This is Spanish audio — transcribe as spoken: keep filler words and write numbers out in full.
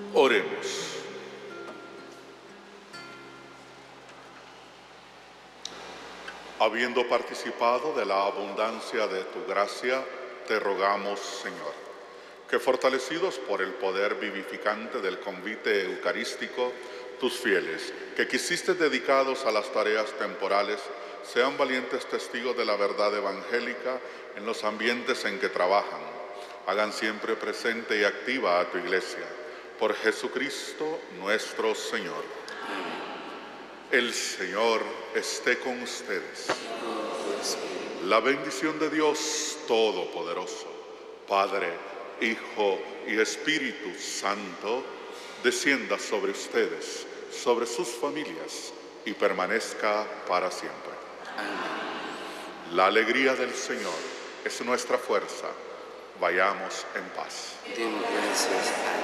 Oremos. Habiendo participado de la abundancia de tu gracia, te rogamos, Señor, que fortalecidos por el poder vivificante del convite eucarístico, tus fieles, que quisiste dedicados a las tareas temporales, sean valientes testigos de la verdad evangélica en los ambientes en que trabajan. Hagan siempre presente y activa a tu Iglesia. Por Jesucristo nuestro Señor. El Señor esté con ustedes. La bendición de Dios Todopoderoso, Padre, Hijo y Espíritu Santo, descienda sobre ustedes, sobre sus familias y permanezca para siempre. Amén. La alegría del Señor es nuestra fuerza. Vayamos en paz. Demos gracias a